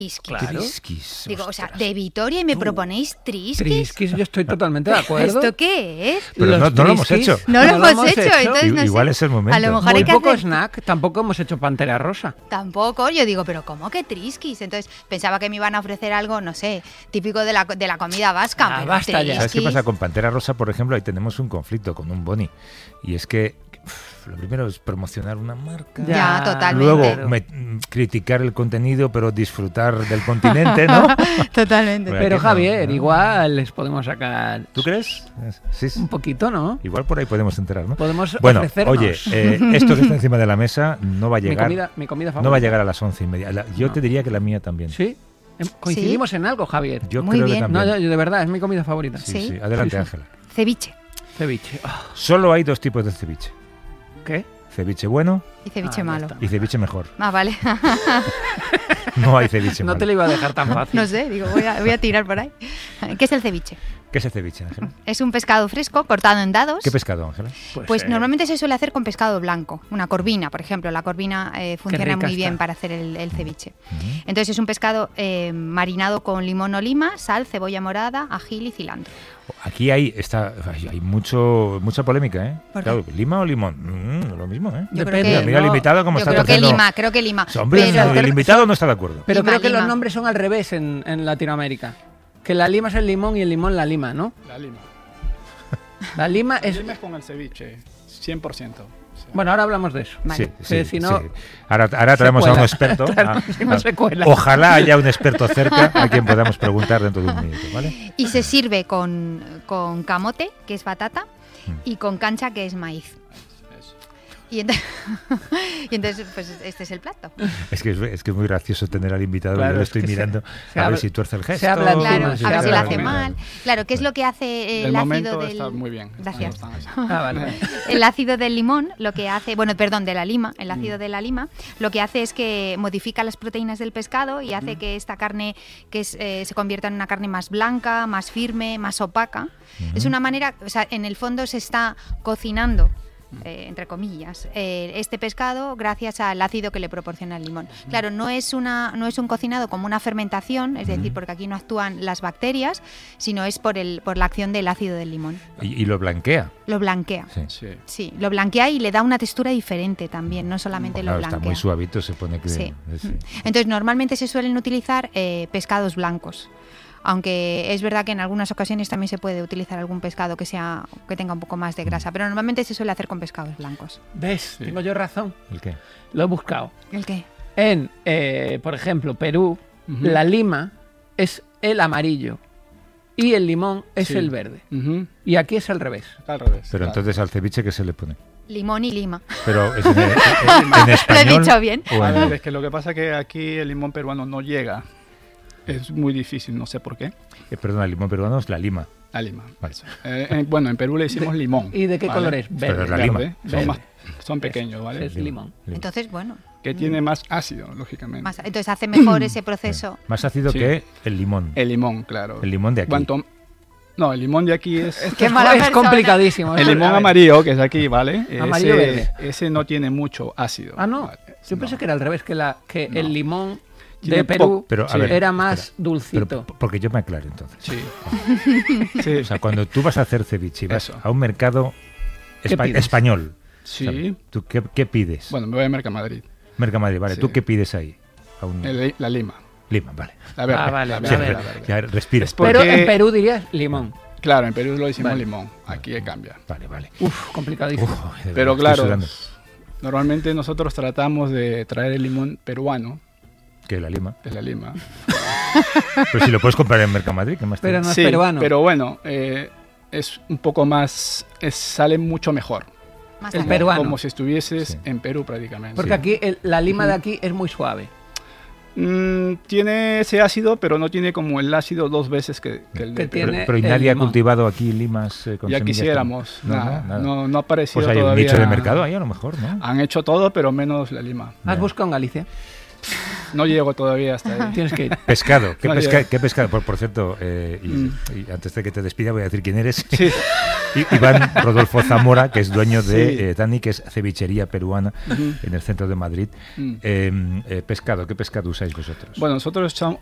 Claro. Trisquis. Digo, o sea, de Vitoria y me proponéis trisquis. Trisquis, yo estoy totalmente de acuerdo. ¿Esto qué es? Pero no lo hemos hecho. No lo hemos hecho, entonces no Igual sé. es el momento. A lo mejor Muy hay que poco hacer... snack, tampoco hemos hecho Pantera Rosa. Tampoco, yo digo, pero ¿cómo que trisquis? Entonces pensaba que me iban a ofrecer algo, no sé, típico de la comida vasca. Ah, pero basta ya. ¿Sabes qué trisquis. pasa con Pantera Rosa, por ejemplo? Ahí tenemos un conflicto con un boni. Y es que lo primero es promocionar una marca. Ya, totalmente. Luego criticar el contenido, pero disfrutar del continente, ¿no? Totalmente. Bueno, Pero aquí no, Javier, ¿no? igual les podemos sacar ¿Tú crees? Sí, sí. un poquito, ¿no? Igual por ahí podemos enterar, ¿no? Podemos Bueno, ofrecernos. oye, esto que está encima de la mesa no va a llegar. Mi comida favorita. No va a llegar a las 11:30. Yo No. te diría que la mía también. ¿Sí? Coincidimos en algo, Javier. Yo Muy creo bien. que también. No, yo de verdad, es mi comida favorita. Sí, ¿Sí? sí. Adelante, Sí, sí. Ángela. Ceviche. Ceviche. Ah, Solo hay dos tipos de ceviche. ¿qué? Ceviche bueno Y ceviche ya malo. está. y ceviche mejor. Ah, vale. No hay ceviche No malo. te lo iba a dejar tan fácil. No sé, digo, voy a tirar por ahí. ¿Qué es el ceviche? ¿Qué es el ceviche, Ángela? Es un pescado fresco cortado en dados. ¿Qué pescado, Ángela? Pues normalmente se suele hacer con pescado blanco, una corvina, por ejemplo. La corvina funciona rica muy bien está. para hacer el ceviche. Ujú. Entonces es un pescado marinado con limón o lima, sal, cebolla morada, ají y cilantro. Aquí hay mucha polémica, ¿eh? ¿Por qué? Claro, ¿lima o limón? Lo mismo, ¿eh? Yo Depende, creo que, Mira el no, invitado como yo está creo que haciendo- lima. Hombre, Pero- el invitado no está de acuerdo. Pero Lima, creo que lima. los nombres son al revés en Latinoamérica. Que la lima es el limón y el limón la lima, ¿no? La lima. La lima La es... lima es con el ceviche, 100%. O sea, Bueno, ahora hablamos de eso. Vale. Sí, si no- Ahora traemos a un cuela. experto. Claro, si no se cuela. Ojalá haya un experto cerca a quien podamos preguntar dentro de un minuto, ¿vale? Y se sirve con camote, que es batata, y con cancha, que es maíz. eso. Y entonces, pues este es el plato. Es que es muy gracioso tener al invitado. Claro, Yo le es estoy que mirando se a ver habla- si tuerce el gesto. se habla encima, Claro, sí, a ver se si lo habla hace encima. mal. Claro, ¿qué es lo que hace el Del ácido momento del... está muy bien. Gracias. Están así. Ah, vale. El ácido del limón, lo que hace, bueno, perdón, de la lima, el ácido de la lima, lo que hace es que modifica las proteínas del pescado y hace que esta carne se convierta en una carne más blanca, más firme, más opaca. Es una manera, o sea, en el fondo se está cocinando, entre comillas, este pescado gracias al ácido que le proporciona el limón. Claro, no es un cocinado como una fermentación, es decir, porque aquí no actúan las bacterias, sino es por la acción del ácido del limón. Y lo blanquea. Lo blanquea. Sí. Sí. Sí, lo blanquea y le da una textura diferente también, no solamente Claro, lo blanquea. está muy suavito, se pone que... Sí. sí. Entonces, normalmente se suelen utilizar pescados blancos. Aunque es verdad que en algunas ocasiones también se puede utilizar algún pescado que tenga un poco más de grasa, pero normalmente se suele hacer con pescados blancos. ¿Ves? Sí. Tengo yo razón. ¿El qué? Lo he buscado. ¿El qué? En, por ejemplo, Perú, Ujú. la lima es el amarillo y el limón es Sí. el verde. Ujú. Y aquí es al revés. Está al revés. Pero claro. entonces al ceviche, ¿qué se le pone? Limón y lima. Pero es en español. Lo he dicho bien. o A en- ver, es que lo que pasa es que aquí el limón peruano no llega. Es muy difícil, no sé por qué. perdón, el limón peruano es la lima. La lima. Vale. Eso. Bueno, en Perú le decimos limón. ¿Y de qué ¿vale? color es? Pero Verde. es la lima. Verde. Verde. Son pequeños, ¿vale? Es limón. Entonces, bueno, Que tiene más ácido, lógicamente. entonces hace mejor ese proceso. Más ácido Sí. que el limón. El limón, claro. El limón de aquí. No, el limón de aquí es... Qué mala es persona. complicadísimo. El A limón ver. amarillo, que es aquí, ¿vale? Amarillo verde. Ese no tiene mucho ácido. Ah, no. Vale. Yo pensé que era al revés, que No. el limón Tiene de Perú Pero, a Sí. ver, era más espera. dulcito. Pero porque yo me aclaro entonces. Sí. Sí. O sea, cuando tú vas a hacer ceviche y vas Eso. a un mercado ¿Qué pides? español, Sí. ¿sabes? ¿Tú qué pides? Bueno, me voy a Mercamadrid. Mercamadrid, vale. Sí. ¿Tú qué pides ahí? A un... La lima. Lima, vale. La verde. Ah, vale, la la Sí, verde, verde. la verde. ya respira. Es Pero porque- en Perú dirías limón. Claro, en Perú lo decimos Vale. limón. Aquí cambia. Vale, vale. Uf, complicadísimo. Uf, de Pero verdad, estoy claro, sudando. normalmente nosotros tratamos de traer el limón peruano, Que la lima. de la lima. Pero si lo puedes comprar en Mercamadrid, ¿qué más Pero tiene? no es Sí, peruano. pero bueno, es un poco más... sale mucho mejor. Más El tarde. peruano. Como si estuvieses Sí. en Perú prácticamente. Porque aquí la lima de aquí es muy suave. Tiene ese ácido, pero no tiene como el ácido dos veces que el Que de Perú. tiene Pero ¿y el nadie ha limón. cultivado aquí limas con Ya semillas? quisiéramos. No, nada, nada. no ha aparecido Pues hay un todavía. nicho de mercado ahí a lo mejor, ¿no? Han hecho todo, pero menos la lima. ¿Has Ya. buscado en Galicia? No llego todavía hasta ahí. Tienes que ir. Pescado, ¿qué, No, pesca- ya. qué pescado? Por cierto, y antes de que te despida voy a decir quién eres. Sí. Iván Rodolfo Zamora, que es dueño de Sí. Dani, que es cevichería peruana Ujú. en el centro de Madrid. Mm. Pescado, ¿qué pescado usáis vosotros? Bueno, nosotros